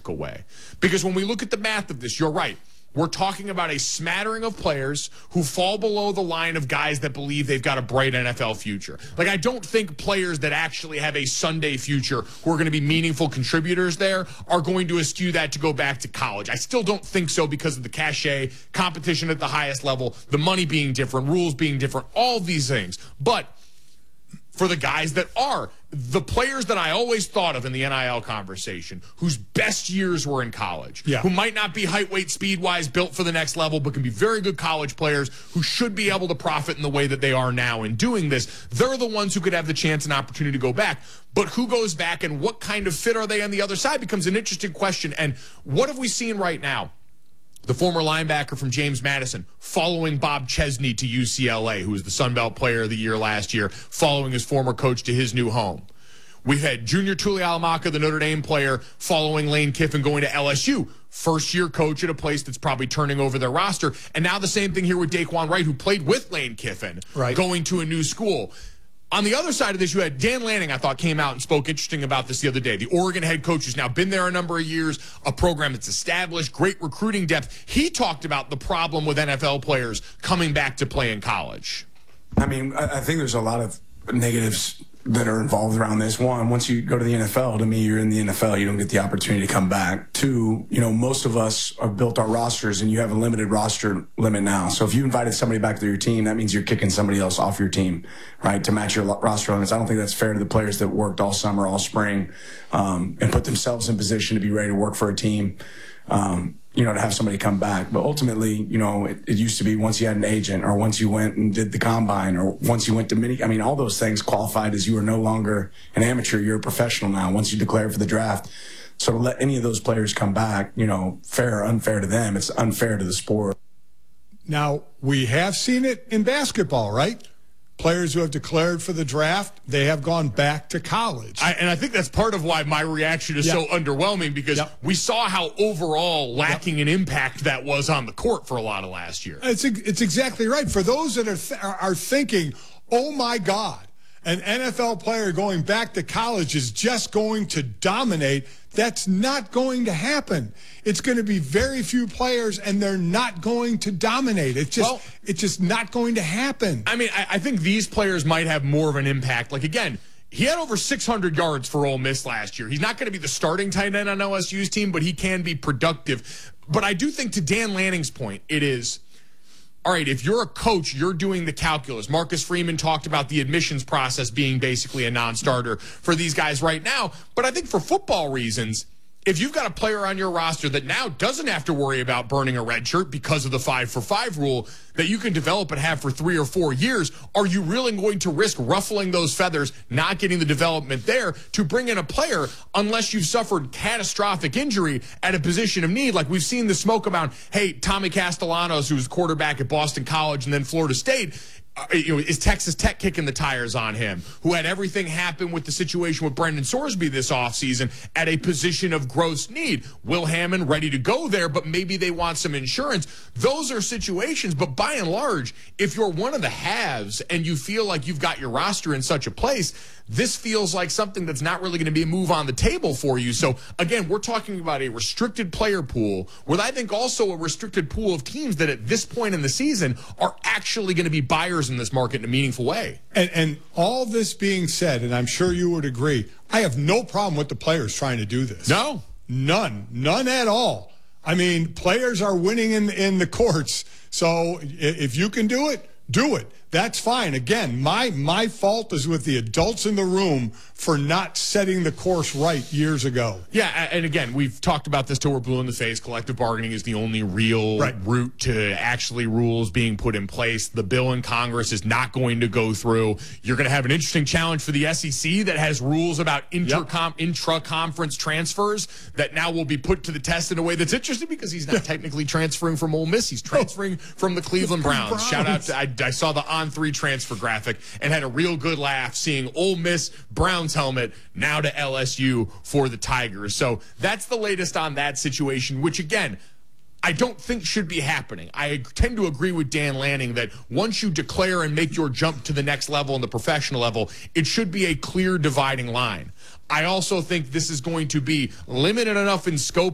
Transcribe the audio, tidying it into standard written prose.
away. Because when we look at the math of this, you're right. We're talking about a smattering of players who fall below the line of guys that believe they've got a bright NFL future. Like, I don't think players that actually have a Sunday future who are going to be meaningful contributors there are going to eschew that to go back to college. I still don't think so because of the cachet, competition at the highest level, the money being different, rules being different, all of these things. But for the guys that are, the players that I always thought of in the NIL conversation, whose best years were in college, who might not be height, weight, speed-wise built for the next level, but can be very good college players who should be able to profit in the way that they are now in doing this, they're the ones who could have the chance and opportunity to go back. But who goes back and what kind of fit are they on the other side becomes an interesting question. And what have we seen right now? The former linebacker from James Madison following Bob Chesney to UCLA, who was the Sun Belt Player of the Year last year, following his former coach to his new home. We've had Junior Tuihalamaka, the Notre Dame player, following Lane Kiffin going to LSU. First-year coach at a place that's probably turning over their roster. And now the same thing here with Daquan Wright, who played with Lane Kiffin, going to a new school. On the other side of this, you had Dan Lanning, I thought, came out and spoke interesting about this the other day. The Oregon head coach who's now been there a number of years, a program that's established, great recruiting depth. He talked about the problem with NFL players coming back to play in college. I mean, I think there's a lot of negatives that are involved around this. One, once you go to the NFL, to me, you're in the NFL. You don't get the opportunity to come back. Two, you know, most of us have built our rosters, and you have a limited roster limit now. So if you invited somebody back to your team, that means you're kicking somebody else off your team, right, to match your roster limits. I don't think that's fair to the players that worked all summer, all spring, and put themselves in position to be ready to work for a team. You know, to have somebody come back. But ultimately, you know, it used to be once you had an agent or once you went and did the combine or once you went to I mean, all those things qualified as you are no longer an amateur. You're a professional now once you declare for the draft. So to let any of those players come back, you know, fair or unfair to them, it's unfair to the sport. Now, we have seen it in basketball, right? Players who have declared for the draft, they have gone back to college. And I think that's part of why my reaction is so underwhelming, because we saw how overall lacking in impact that was on the court for a lot of last year. It's exactly right. For those that are thinking, oh, my God, an NFL player going back to college is just going to dominate, that's not going to happen. It's going to be very few players, and they're not going to dominate. It's just not going to happen. I mean, I think these players might have more of an impact. Like, again, he had over 600 yards for Ole Miss last year. He's not going to be the starting tight end on LSU's team, but he can be productive. But I do think, to Dan Lanning's point, it is, all right, if you're a coach, you're doing the calculus. Marcus Freeman talked about the admissions process being basically a non-starter for these guys right now. But I think for football reasons, if you've got a player on your roster that now doesn't have to worry about burning a red shirt because of the 5-for-5 rule that you can develop and have for 3 or 4 years, are you really going to risk ruffling those feathers, not getting the development there, to bring in a player unless you've suffered catastrophic injury at a position of need? Like we've seen the smoke about, hey, Tommy Castellanos, who was quarterback at Boston College and then Florida State, is Texas Tech kicking the tires on him, who had everything happen with the situation with Brendan Sorsby this offseason at a position of gross need. Will Hammond ready to go there, but maybe they want some insurance. Those are situations, but by and large, if you're one of the haves and you feel like you've got your roster in such a place, this feels like something that's not really going to be a move on the table for you. So, again, we're talking about a restricted player pool with, I think, also a restricted pool of teams that at this point in the season are actually going to be buyers in this market in a meaningful way. And all this being said, and I'm sure you would agree, I have no problem with the players trying to do this. No. None at all. I mean, players are winning in the courts. So if you can do it, do it. That's fine. Again, my fault is with the adults in the room for not setting the course right years ago. Yeah, and again, we've talked about this till we're blue in the face. Collective bargaining is the only real route to actually rules being put in place. The bill in Congress is not going to go through. You're going to have an interesting challenge for the SEC that has rules about intra-conference transfers that now will be put to the test in a way that's interesting because he's not technically transferring from Ole Miss. He's transferring from the Cleveland Browns. Shout out to, I saw the On3 transfer graphic and had a real good laugh seeing Ole Miss Browns helmet now to LSU for the Tigers. So that's the latest on that situation, which again, I don't think should be happening. I tend to agree with Dan Lanning that once you declare and make your jump to the next level and the professional level, it should be a clear dividing line. I also think this is going to be limited enough in scope